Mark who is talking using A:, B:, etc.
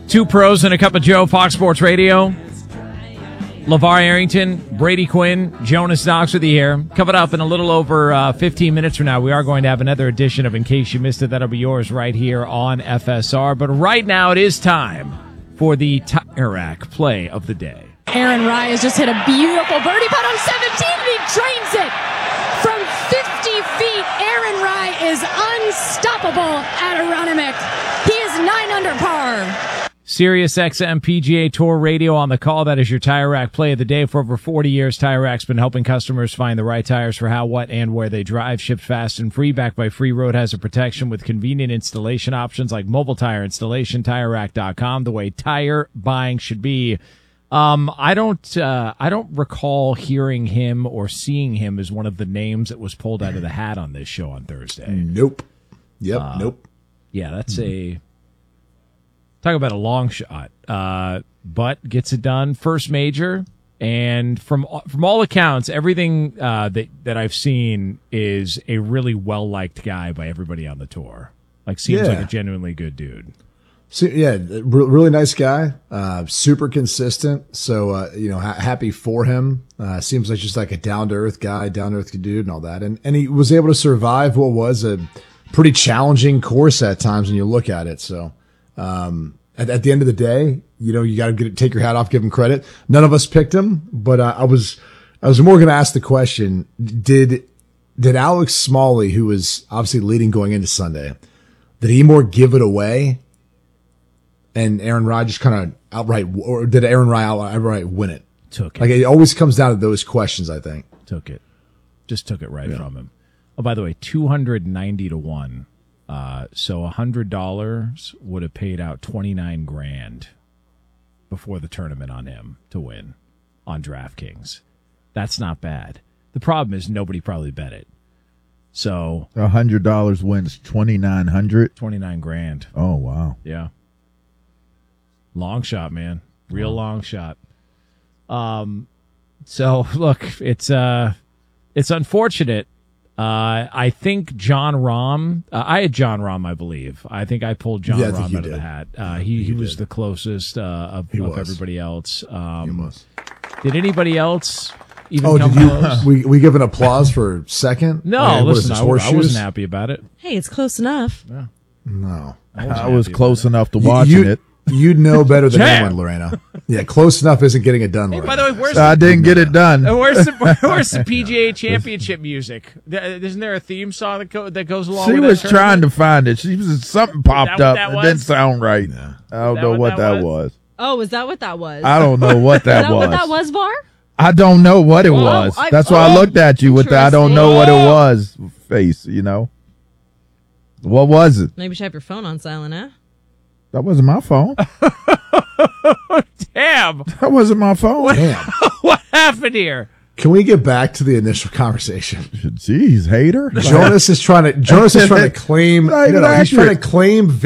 A: Two pros and a cup of Joe, Fox Sports Radio. LeVar Arrington, Brady Quinn, Jonas Knox with you here. Coming up in a little over 15 minutes from now, we are going to have another edition of In Case You Missed It. That'll be yours right here on FSR. But right now it is time for the Tire Rack play of the day.
B: Aaron Rye has just hit a beautiful birdie putt on 17, and he drains it from 50 feet. Aaron Rye is unstoppable at Aronimink. He is 9 under par.
A: Sirius XM PGA Tour Radio on the call. That is your Tire Rack play of the day. For over 40 years, Tire Rack's been helping customers find the right tires for how, what, and where they drive. Shipped fast and free, backed by free road hazard protection with convenient installation options like mobile tire installation. TireRack.com, the way tire buying should be. I don't recall hearing him or seeing him as one of the names that was pulled out of the hat on this show on Thursday.
C: Nope. Yep. Nope.
A: Yeah, that's talk about a long shot. But gets it done. First major, and from all accounts, everything that I've seen is a really well liked guy by everybody on the tour. Seems like a genuinely good dude.
C: So, really nice guy. Super consistent. So happy for him. Seems like just like a down to earth guy, down to earth dude, and all that. And he was able to survive what was a pretty challenging course at times when you look at it. So. At the end of the day, you got to take your hat off, give him credit. None of us picked him, but I was more going to ask the question: Did Alex Smalley, who was obviously leading going into Sunday, did he more give it away, and Aaron Rye just kind of outright, or did Aaron Rye outright win it?
A: Took it.
C: It always comes down to those questions. I think
A: took it, just took it right from him. Oh, by the way, 290 to 1. So $100 would have paid out $29,000 before the tournament on him to win on DraftKings. That's not bad. The problem is nobody probably bet it. So
D: $100 wins $2,900.
A: $29,000.
D: Oh wow!
A: Yeah, long shot, man. Real long shot. So look, it's unfortunate. I think John Rahm, I had John Rahm, I believe. I think I pulled John Rahm out of the hat. He was the closest of everybody else. Did anybody else even come close?
C: We give an applause for second?
A: No, listen, I wasn't happy about it.
E: Hey, it's close enough.
A: Yeah.
C: No.
D: I was close enough to watching it.
C: You'd know better than anyone, Lorena. Yeah, close enough isn't getting it done, Lorena.
A: By the way,
D: I didn't get it done.
A: Where's the PGA Championship music? Isn't there a theme song that goes along with it?
D: She was trying to find it. Something popped up. It didn't sound right.
C: Yeah.
D: I don't know what that was.
E: Oh, is that what that was?
D: I don't know what that was.
E: Is that what that was, Var?
D: I don't know what it was. That's why I looked at you with the I don't know what it was face, What was it?
E: Maybe you should have your phone on silent, eh?
D: That wasn't my phone.
A: Damn.
D: That wasn't my phone.
C: Damn.
A: What happened here?
C: Can we get back to the initial conversation?
D: Jeez, hater.
C: Jonas is trying to claim. He's trying to claim